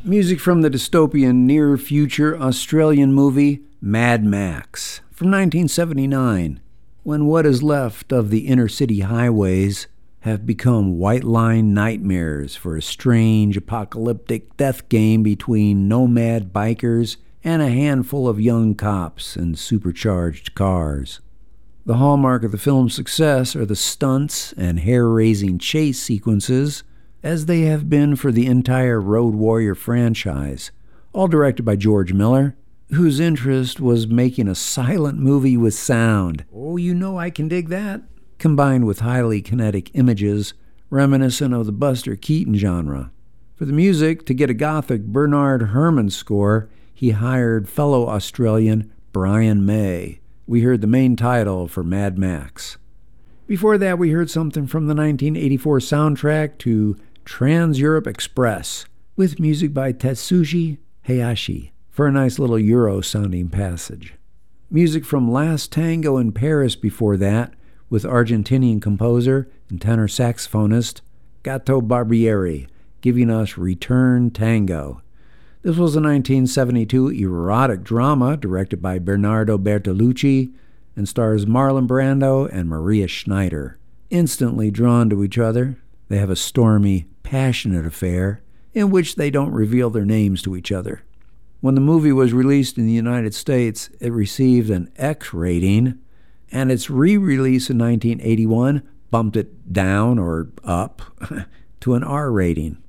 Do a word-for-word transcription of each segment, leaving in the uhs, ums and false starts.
Music from the dystopian near-future Australian movie Mad Max from nineteen seventy-nine, when what is left of the inner-city highways have become white-line nightmares for a strange apocalyptic death game between nomad bikers and a handful of young cops in supercharged cars. The hallmark of the film's success are the stunts and hair-raising chase sequences, as they have been for the entire Road Warrior franchise, all directed by George Miller, whose interest was making a silent movie with sound. Oh, you know I can dig that. Combined with highly kinetic images, reminiscent of the Buster Keaton genre. For the music, to get a gothic Bernard Herrmann score, he hired fellow Australian Brian May. We heard the main title for Mad Max. Before that, we heard something from the nineteen eighty-four soundtrack to Trans-Europe Express, with music by Tetsuji Hayashi, for a nice little Euro-sounding passage. Music from Last Tango in Paris before that, with Argentinian composer and tenor saxophonist Gato Barbieri, giving us Return Tango. This was a nineteen seventy-two erotic drama directed by Bernardo Bertolucci and stars Marlon Brando and Maria Schneider. Instantly drawn to each other, they have a stormy, passionate affair in which they don't reveal their names to each other. When the movie was released in the United States, it received an X rating, and its re-release in nineteen eighty-one bumped it down or up to an R rating.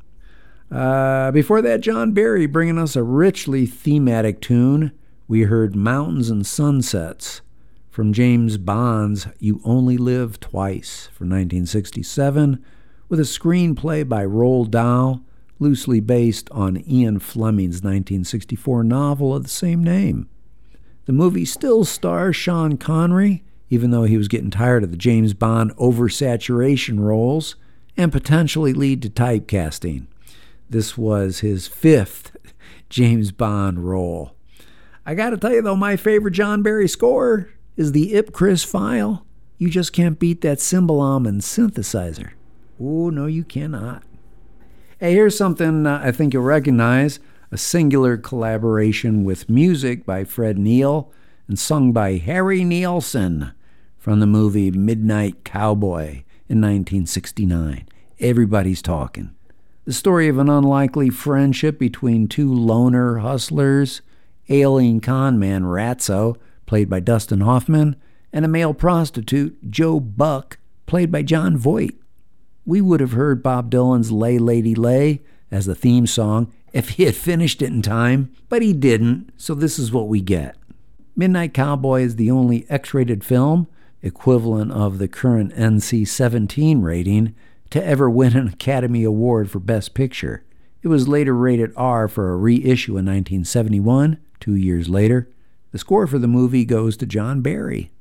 Uh, before that, John Barry bringing us a richly thematic tune. We heard Mountains and Sunsets from James Bond's You Only Live Twice from nineteen sixty-seven, with a screenplay by Roald Dahl, loosely based on Ian Fleming's nineteen sixty-four novel of the same name. The movie still stars Sean Connery, even though he was getting tired of the James Bond oversaturation roles, and potentially lead to typecasting. This was his fifth James Bond role. I gotta tell you though, my favorite John Barry score is the Ipcris file. You just can't beat that Cymbalom and synthesizer. Oh, no, you cannot. Hey, here's something uh, I think you'll recognize, a singular collaboration with music by Fred Neil and sung by Harry Nilsson from the movie Midnight Cowboy in nineteen sixty-nine. Everybody's talking. The story of an unlikely friendship between two loner hustlers, ailing conman Ratso, played by Dustin Hoffman, and a male prostitute, Joe Buck, played by Jon Voight. We would have heard Bob Dylan's Lay Lady Lay as the theme song if he had finished it in time, but he didn't, so this is what we get. Midnight Cowboy is the only X-rated film, equivalent of the current N C seventeen rating, to ever win an Academy Award for Best Picture. It was later rated R for a reissue in nineteen seventy-one, two years later. The score for the movie goes to John Barry.